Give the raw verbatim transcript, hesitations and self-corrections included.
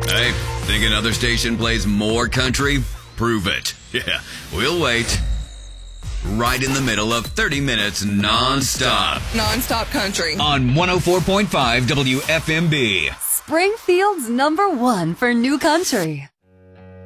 Hey, think another station plays more country? Prove it. Yeah, we'll wait. Right in the middle of thirty minutes non-stop. Non-stop country. On one oh four point five W F M B. Springfield's number one for new country.